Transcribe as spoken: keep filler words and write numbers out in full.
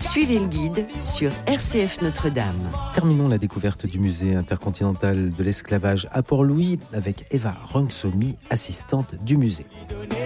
Suivez le guide sur R C F Notre-Dame. Terminons la découverte du musée intercontinental de l'esclavage à Port-Louis avec Eva Rungssomi, assistante du musée.